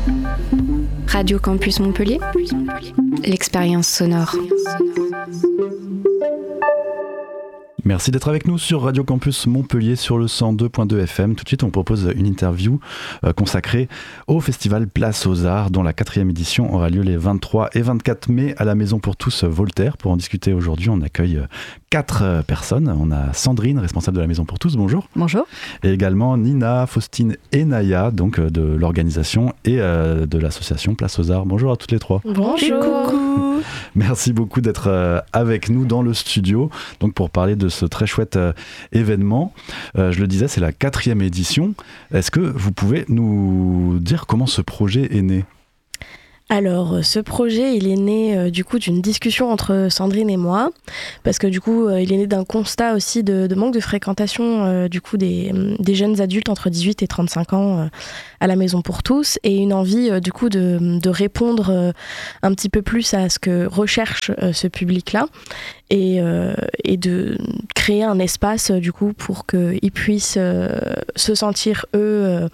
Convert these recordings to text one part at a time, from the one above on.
Radio Campus Montpellier, l'expérience sonore. Merci d'être avec nous sur Radio Campus Montpellier sur le 102.2 FM. Tout de suite, on propose une interview consacrée au festival Place aux Arts, dont la 4e édition aura lieu les 23 et 24 mai à la Maison pour tous Voltaire. Pour en discuter aujourd'hui, on accueille 4 personnes. On a Sandrine, responsable de la Maison pour tous. Bonjour. Bonjour. Et également Nina, Faustine et Naya, donc de l'organisation et de l'association Place aux Arts. Bonjour à toutes les 3. Bonjour. Coucou. Merci beaucoup d'être avec nous dans le studio, donc pour parler de ce très chouette événement. Je le disais, c'est la 4e édition. Est-ce que vous pouvez nous dire comment ce projet est né ? Alors, ce projet, il est né du coup d'une discussion entre Sandrine et moi, parce que du coup, il est né d'un constat aussi de manque de fréquentation du coup des jeunes adultes entre 18 et 35 ans à la Maison pour tous, et une envie du coup de répondre un petit peu plus à ce que recherche ce public-là, et de créer un espace du coup pour qu'ils puissent se sentir eux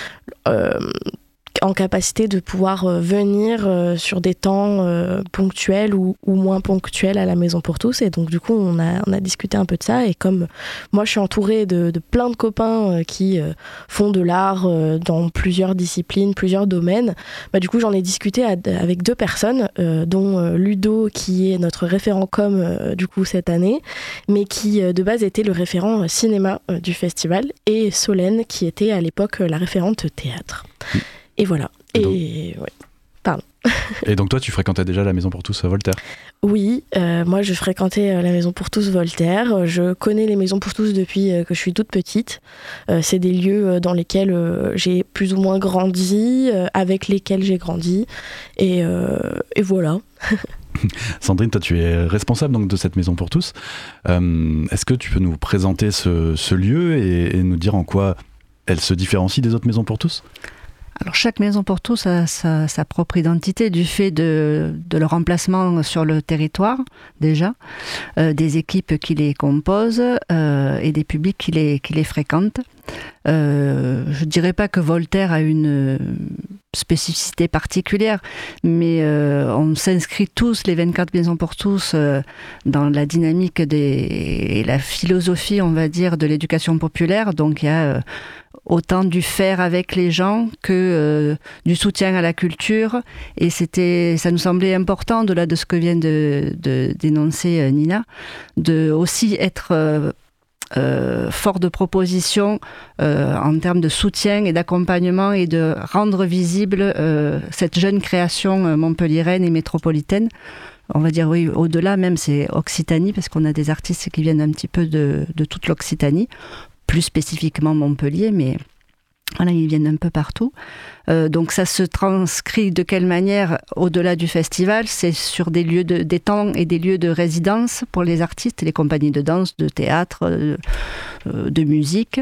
en capacité de pouvoir venir sur des temps ponctuels ou moins ponctuels à la Maison pour tous. Et donc du coup on a discuté un peu de ça, et comme moi je suis entourée de plein de copains qui font de l'art dans plusieurs disciplines, plusieurs domaines, du coup j'en ai discuté avec 2 personnes, dont Ludo qui est notre référent com du coup cette année, mais qui de base était le référent cinéma du festival, et Solène qui était à l'époque la référente théâtre. Et voilà. Et donc toi, tu fréquentais déjà la Maison pour tous Voltaire ? Oui, moi je fréquentais la Maison pour tous Voltaire. Je connais les Maisons pour tous depuis que je suis toute petite. C'est des lieux dans lesquels j'ai plus ou moins grandi, avec lesquels j'ai grandi. Et voilà. Sandrine, toi tu es responsable donc de cette Maison pour tous. Est-ce que tu peux nous présenter ce lieu et nous dire en quoi elle se différencie des autres Maisons pour tous ? Alors chaque Maison pour tous a sa propre identité du fait de leur emplacement sur le territoire déjà, des équipes qui les composent et des publics qui les fréquentent. Je dirais pas que Voltaire a une spécificité particulière, mais on s'inscrit tous, les 24 Maisons pour tous, dans la dynamique et la philosophie, on va dire, de l'éducation populaire. Donc il y a autant du faire avec les gens que du soutien à la culture, et ça nous semblait important, au-delà de ce que vient de dénoncer Nina, de aussi être fort de propositions en termes de soutien et d'accompagnement, et de rendre visible cette jeune création montpelliéraine et métropolitaine. On va dire, oui, au-delà même, c'est Occitanie, parce qu'on a des artistes qui viennent un petit peu de toute l'Occitanie, plus spécifiquement Montpellier, mais voilà, ils viennent un peu partout. Donc ça se transcrit de quelle manière au-delà du festival ? C'est sur des temps et des lieux de résidence pour les artistes, les compagnies de danse, de théâtre, de musique,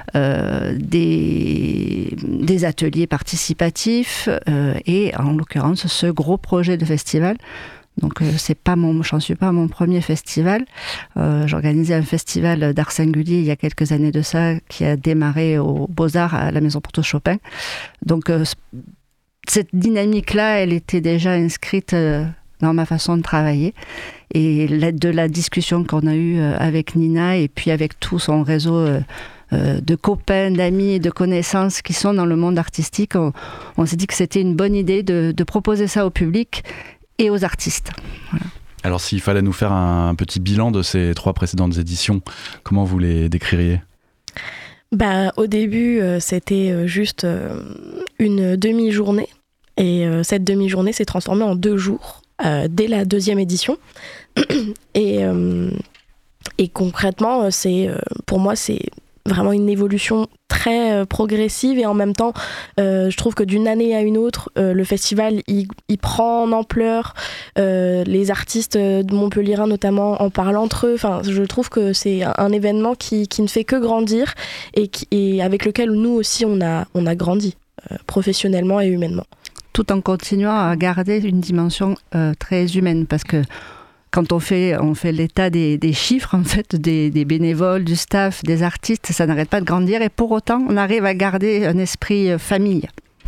des ateliers participatifs, et en l'occurrence ce gros projet de festival. Donc j'en suis pas à mon premier festival. J'organisais un festival d'art singulier il y a quelques années de ça, qui a démarré aux Beaux-Arts à la Maison pour tous Chopin. Donc cette dynamique-là, elle était déjà inscrite dans ma façon de travailler. Et de la discussion qu'on a eue avec Nina, et puis avec tout son réseau de copains, d'amis et de connaissances qui sont dans le monde artistique, on s'est dit que c'était une bonne idée de proposer ça au public et aux artistes. Voilà. Alors s'il fallait nous faire un petit bilan de ces 3 précédentes éditions, comment vous les décririez ? Au début, c'était juste une demi-journée, et cette demi-journée s'est transformée en 2 jours dès la 2e édition. Et concrètement, pour moi, c'est vraiment une évolution très progressive, et en même temps je trouve que d'une année à une autre le festival il prend en ampleur, les artistes de Montpelliérains notamment en parlent entre eux. Enfin, je trouve que c'est un événement qui ne fait que grandir, et avec lequel nous aussi on a grandi professionnellement et humainement, tout en continuant à garder une dimension très humaine, parce que quand on fait l'état des chiffres, en fait, des bénévoles, du staff, des artistes, ça n'arrête pas de grandir, et pour autant, on arrive à garder un esprit famille.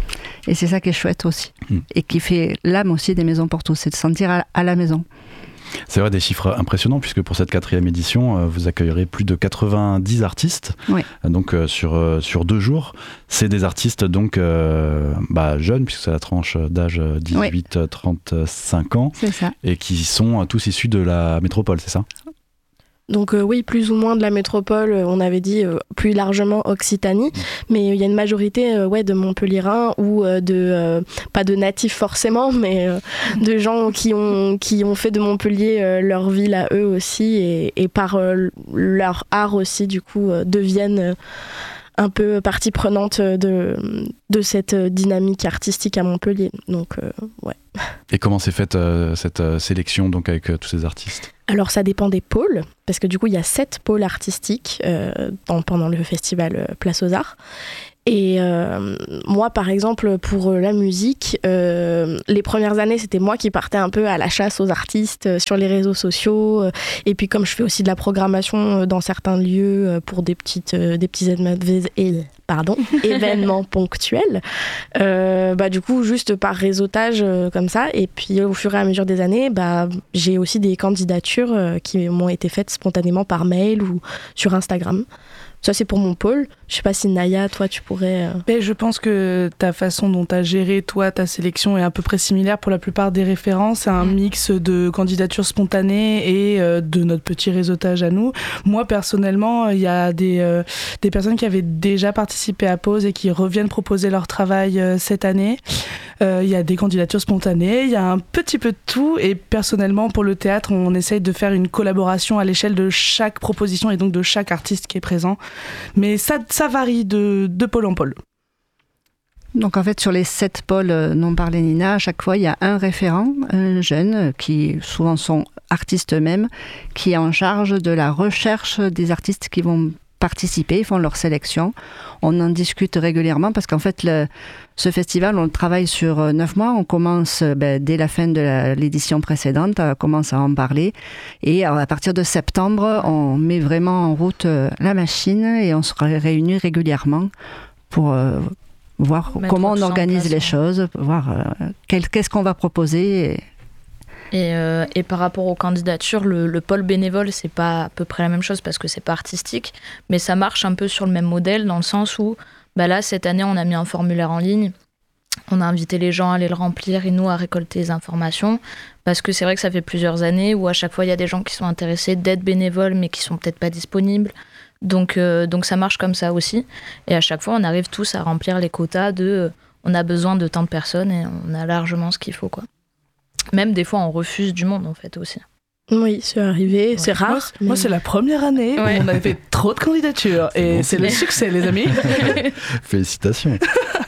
Et c'est ça qui est chouette aussi. Et qui fait l'âme aussi des Maisons pour tous, c'est de se sentir à la maison. C'est vrai, des chiffres impressionnants, puisque pour cette 4e édition, vous accueillerez plus de 90 artistes, donc sur 2 jours. C'est des artistes donc jeunes, puisque c'est la tranche d'âge 18-35 ans, c'est ça. Et qui sont tous issus de la métropole, c'est ça ? Donc oui, plus ou moins de la métropole, on avait dit plus largement Occitanie, mais il y a une majorité de Montpelliérains ou pas de natifs forcément, mais de gens qui ont fait de Montpellier leur ville à eux aussi et par leur art aussi du coup deviennent un peu partie prenante de cette dynamique artistique à Montpellier. Donc Et comment s'est faite cette sélection donc avec tous ces artistes ? Alors ça dépend des pôles, parce que du coup il y a 7 pôles artistiques pendant le festival Place aux Arts. Et moi par exemple pour la musique, les premières années c'était moi qui partais un peu à la chasse aux artistes sur les réseaux sociaux. Et puis comme je fais aussi de la programmation dans certains lieux pour des petits événements ponctuels, du coup juste par réseautage comme ça. Et puis au fur et à mesure des années, j'ai aussi des candidatures qui m'ont été faites spontanément par mail ou sur Instagram. Ça, c'est pour mon pôle. Je sais pas si Naya, toi, tu pourrais... Mais je pense que ta façon dont tu as géré, toi, ta sélection est à peu près similaire pour la plupart des référents. C'est un mix de candidatures spontanées et de notre petit réseautage à nous. Moi, personnellement, il y a des personnes qui avaient déjà participé à Pause et qui reviennent proposer leur travail cette année. Il y a des candidatures spontanées, il y a un petit peu de tout. Et personnellement, pour le théâtre, on essaye de faire une collaboration à l'échelle de chaque proposition et donc de chaque artiste qui est présent. Mais ça varie de pôle en pôle. Donc en fait, sur les 7 pôles dont parlait Nina, à chaque fois, il y a un référent, un jeune, qui souvent sont artistes eux-mêmes, qui est en charge de la recherche des artistes qui vont participer, ils font leur sélection. On en discute régulièrement parce qu'en fait, ce festival, on le travaille sur 9 mois. On commence dès la fin de l'édition précédente, on commence à en parler. Et à partir de septembre, on met vraiment en route la machine et on se réunit régulièrement pour voir comment on organise les choses, voir qu'est-ce qu'on va proposer. Et par rapport aux candidatures, le pôle bénévole, c'est pas à peu près la même chose parce que c'est pas artistique, mais ça marche un peu sur le même modèle dans le sens où là, cette année, on a mis un formulaire en ligne, on a invité les gens à aller le remplir et nous à récolter les informations parce que c'est vrai que ça fait plusieurs années où à chaque fois, il y a des gens qui sont intéressés d'être bénévoles mais qui sont peut-être pas disponibles. Donc ça marche comme ça aussi. Et à chaque fois, on arrive tous à remplir les quotas on a besoin de tant de personnes et on a largement ce qu'il faut, quoi. Même des fois, on refuse du monde, en fait, aussi. Oui, c'est arrivé, c'est rare. Moi, c'est la première année où on avait fait trop de candidatures. Et c'est le succès, les amis. Félicitations.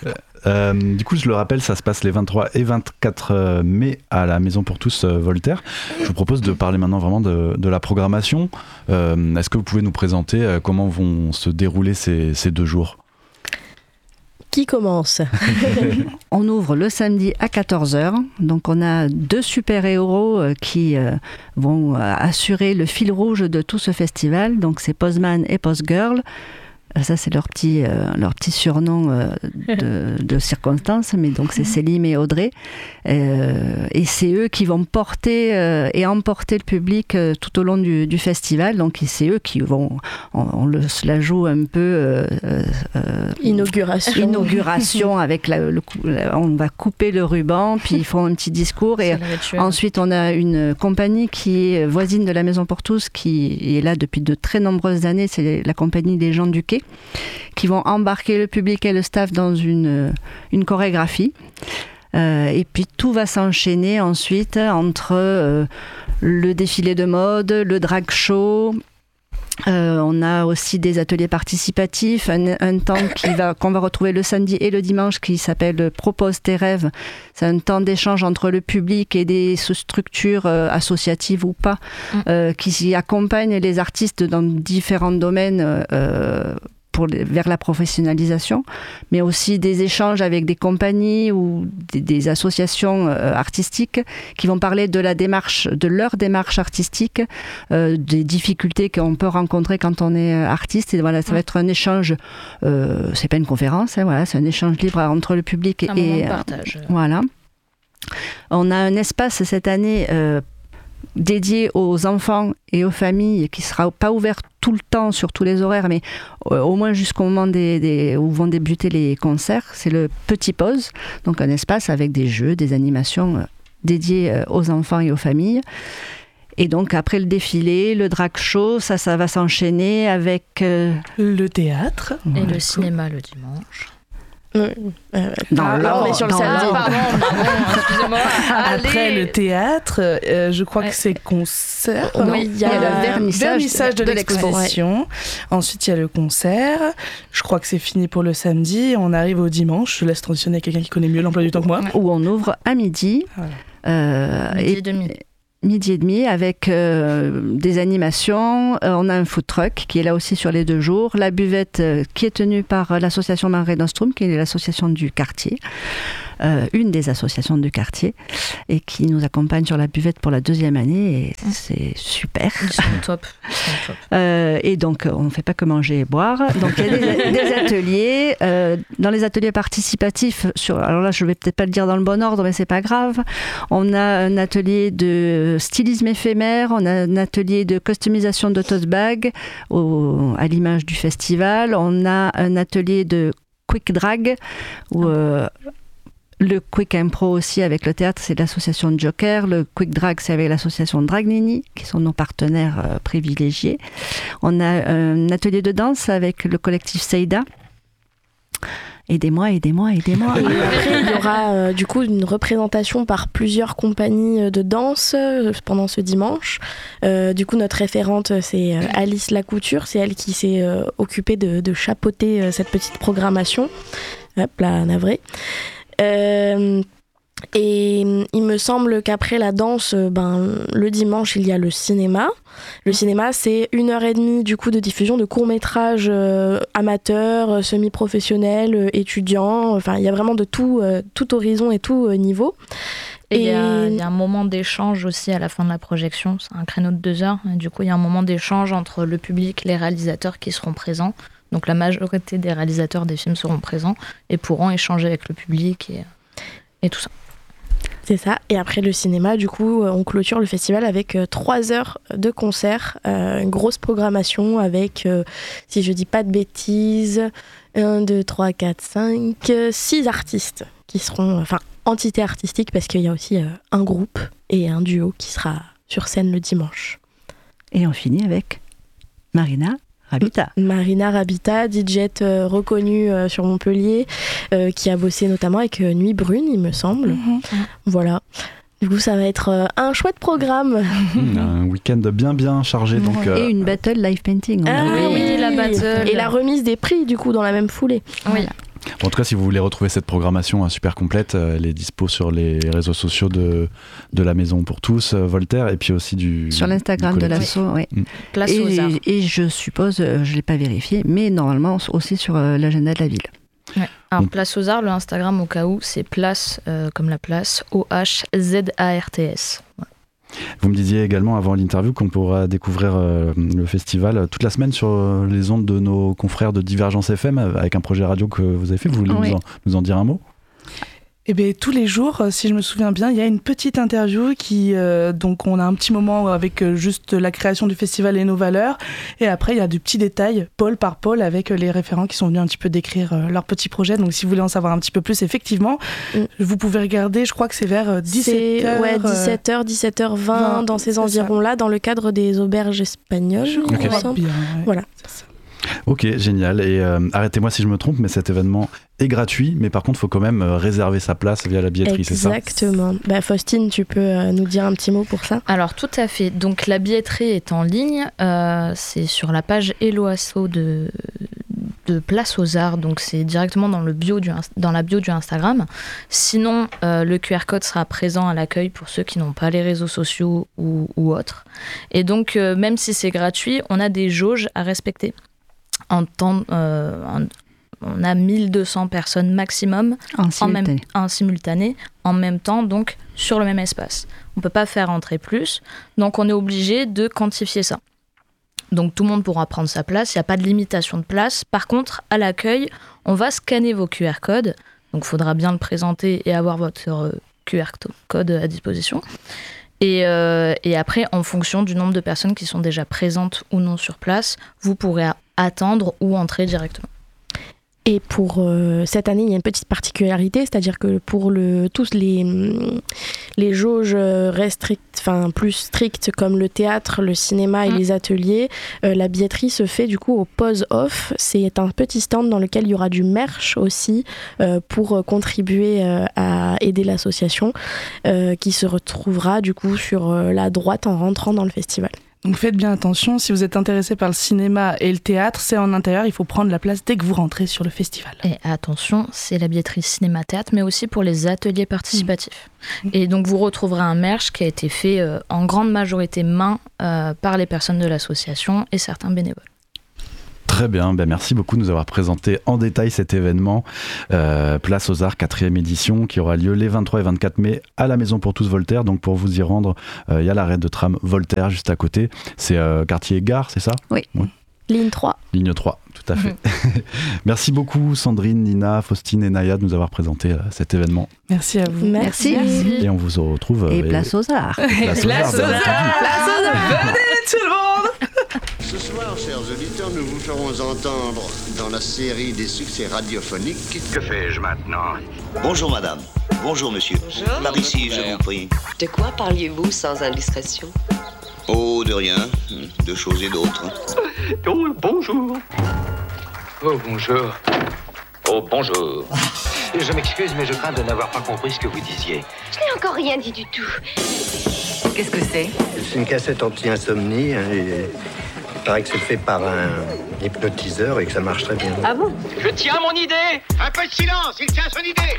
Du coup, je le rappelle, ça se passe les 23 et 24 mai à la Maison pour tous Voltaire. Je vous propose de parler maintenant vraiment de la programmation. Est-ce que vous pouvez nous présenter comment vont se dérouler ces 2 jours ? Qui commence ? On ouvre le samedi à 14h. Donc on a 2 super-héros qui vont assurer le fil rouge de tout ce festival. Donc c'est Postman et Postgirl. Ça, c'est leur petit surnom de circonstance, mais donc c'est Célim et Audrey. Et c'est eux qui vont porter et emporter le public tout au long du festival. Donc c'est eux qui vont, on la joue un peu... Inauguration avec on va couper le ruban, puis ils font un petit discours. Et ensuite, on a une compagnie qui est voisine de la Maison pour tous, qui est là depuis de très nombreuses années. C'est la compagnie des gens du quai, qui vont embarquer le public et le staff dans une chorégraphie. Et puis tout va s'enchaîner ensuite entre le défilé de mode, le drag show. On a aussi des ateliers participatifs, un temps qu'on va retrouver le samedi et le dimanche qui s'appelle Propose tes rêves. C'est un temps d'échange entre le public et des structures associatives ou pas qui accompagnent les artistes dans différents domaines vers la professionnalisation, mais aussi des échanges avec des compagnies ou des associations artistiques qui vont parler de leur démarche artistique, des difficultés qu'on peut rencontrer quand on est artiste. Et voilà, ça va être un échange, c'est pas une conférence, voilà, c'est un échange libre entre le public et moment de partage. Voilà. On a un espace cette année dédié aux enfants et aux familles qui sera pas ouvert tout le temps sur tous les horaires, mais au moins jusqu'au moment où vont débuter les concerts. C'est le Petit Pause, donc un espace avec des jeux, des animations dédiées aux enfants et aux familles. Et donc après le défilé, le drag show, ça va s'enchaîner avec le théâtre et le cinéma le dimanche. On est sur le samedi. Excusez-moi. Après le théâtre, je crois que c'est concert. Oui, il y a le vernissage de l'exposition. Ensuite, il y a le concert. Je crois que c'est fini pour le samedi. On arrive au dimanche. Je laisse transitionner quelqu'un qui connaît mieux l'emploi du temps que moi. Où on ouvre à midi. Voilà. Midi et demi. Midi et demi avec des animations. On a un food truck qui est là aussi sur les 2 jours. La buvette qui est tenue par l'association Mare Nostrum, qui est l'association du quartier. Une des associations du quartier et qui nous accompagne sur la buvette pour la 2e année et c'est super. Ils sont top. Et donc on ne fait pas que manger et boire. Donc il y a des ateliers. Dans les ateliers participatifs, alors là je ne vais peut-être pas le dire dans le bon ordre mais c'est pas grave. On a un atelier de stylisme éphémère, on a un atelier de customisation de tote bag à l'image du festival. On a un atelier de quick drag où le Quick Impro aussi avec le théâtre, c'est l'association Joker. Le Quick Drag, c'est avec l'association Dragnini, qui sont nos partenaires privilégiés. On a un atelier de danse avec le collectif Seida. Aidez-moi. Et après, il y aura du coup une représentation par plusieurs compagnies de danse pendant ce dimanche. Du coup, notre référente, c'est Alice Lacouture. C'est elle qui s'est occupée de chapeauter cette petite programmation. Hop là, navré. Et il me semble qu'après la danse, le dimanche, il y a le cinéma. Le cinéma, c'est 1h30 du coup de diffusion de courts-métrages amateurs, semi-professionnels, étudiants. Enfin, il y a vraiment de tout horizon et tout niveau. Et il y a un moment d'échange aussi à la fin de la projection. C'est un créneau de 2 heures. Et du coup, il y a un moment d'échange entre le public, les réalisateurs qui seront présents. Donc la majorité des réalisateurs des films seront présents et pourront échanger avec le public et tout ça. C'est ça. Et après le cinéma, du coup, on clôture le festival avec 3 heures de concert. Une grosse programmation avec, si je dis pas de bêtises, 1, 2, 3, 4, 5, 6 artistes qui seront, entités artistiques parce qu'il y a aussi un groupe et un duo qui sera sur scène le dimanche. Et on finit avec Marina Rabita, DJ reconnue sur Montpellier, qui a bossé notamment avec Nuit Brune, il me semble. Voilà. Du coup, ça va être un chouette programme. Un week-end bien chargé. Donc, et une battle live painting. Oui, la battle. Et la remise des prix, du coup, dans la même foulée. Oui. Voilà. En tout cas, si vous voulez retrouver cette programmation super complète, elle est dispo sur les réseaux sociaux de la Maison pour tous, Voltaire, et puis aussi sur l'Instagram de l'asso, oui. Place aux Arts. Et je suppose, je ne l'ai pas vérifié, mais normalement aussi sur l'agenda de la ville. Ouais. Alors, Place aux Arts, le Instagram, au cas où, c'est place, comme la place, OHZARTS. Voilà. Vous me disiez également avant l'interview qu'on pourra découvrir le festival toute la semaine sur les ondes de nos confrères de Divergence FM avec un projet radio que vous avez fait. Vous voulez nous en dire un mot ? Eh bien, tous les jours, si je me souviens bien, il y a une petite interview donc on a un petit moment avec juste la création du festival et nos valeurs. Et après, il y a de petits détails, pôle par pôle, avec les référents qui sont venus un petit peu décrire leur petit projet. Donc, si vous voulez en savoir un petit peu plus, effectivement, vous pouvez regarder, je crois que c'est vers 17h. Ouais, 17h, 17h20, dans ces environs-là, dans le cadre des auberges espagnoles. Je crois bien, ouais. Voilà. C'est ça. Ok, génial. Et arrêtez-moi si je me trompe, mais cet événement est gratuit, mais par contre, il faut quand même réserver sa place via la billetterie, c'est ça ? Exactement. Faustine, tu peux nous dire un petit mot pour ça ? Alors, tout à fait. Donc, la billetterie est en ligne. C'est sur la page Hello Asso de Place aux Arts. Donc, c'est directement dans la bio du Instagram. Sinon, le QR code sera présent à l'accueil pour ceux qui n'ont pas les réseaux sociaux ou autres. Et donc, même si c'est gratuit, on a des jauges à respecter. on a 1200 personnes maximum en simultané, en même temps, donc sur le même espace. On ne peut pas faire entrer plus, donc on est obligé de quantifier ça. Donc tout le monde pourra prendre sa place, il n'y a pas de limitation de place. Par contre, à l'accueil, on va scanner vos QR codes, donc il faudra bien le présenter et avoir votre QR code à disposition. Et après, en fonction du nombre de personnes qui sont déjà présentes ou non sur place, vous pourrez attendre ou entrer directement. Et pour cette année, il y a une petite particularité, c'est-à-dire que pour tous les jauges plus strictes comme le théâtre, le cinéma et les ateliers, la billetterie se fait du coup au pause off. C'est un petit stand dans lequel il y aura du merch aussi pour contribuer à aider l'association qui se retrouvera du coup sur la droite en rentrant dans le festival. Donc faites bien attention, si vous êtes intéressé par le cinéma et le théâtre, c'est en intérieur, il faut prendre la place dès que vous rentrez sur le festival. Et attention, c'est la billetterie cinéma-théâtre, mais aussi pour les ateliers participatifs. Et donc vous retrouverez un merch qui a été fait en grande majorité main par les personnes de l'association et certains bénévoles. Très bien, merci beaucoup de nous avoir présenté en détail cet événement Place aux Arts 4e édition qui aura lieu les 23 et 24 mai à la Maison pour tous Voltaire. Donc pour vous y rendre, il y a l'arrêt de tram Voltaire juste à côté. C'est quartier Gare, c'est ça ? Oui. Ligne 3. Ligne 3, tout à fait. Merci beaucoup Sandrine, Nina, Faustine et Naya de nous avoir présenté cet événement. Merci à vous. Merci. Et on vous retrouve... Et Place aux Arts. Place aux Arts. Venez tout le monde. Ce soir, chers auditeurs, nous vous ferons entendre dans la série des succès radiophoniques. Que fais-je maintenant ? Bonjour madame, bonjour monsieur. Bonjour. Par ici, je vous prie. De quoi parliez-vous sans indiscrétion ? Oh, de rien, de choses et d'autres. Oh, bonjour. Oh, bonjour. Oh, bonjour. Je m'excuse, mais je crains de n'avoir pas compris ce que vous disiez. Je n'ai encore rien dit du tout. Qu'est-ce que c'est ? C'est une cassette anti-insomnie. Et il paraît que c'est fait par un hypnotiseur et que ça marche très bien. Ah bon ? Je tiens mon idée. Un peu de silence, il tient son idée.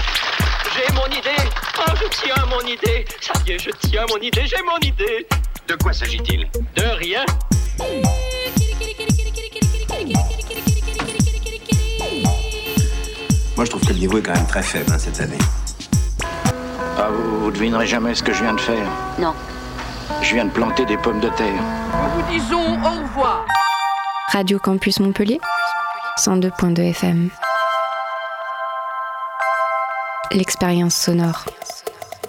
J'ai mon idée. Oh, je tiens mon idée. Ça y est, je tiens mon idée. J'ai mon idée. De quoi s'agit-il ? De rien. Moi, je trouve que le niveau est quand même très faible cette année. Ah, vous devinerez jamais ce que je viens de faire. Non. Je viens de planter des pommes de terre. Nous vous disons au revoir. Radio Campus Montpellier, 102.2 FM. L'expérience sonore.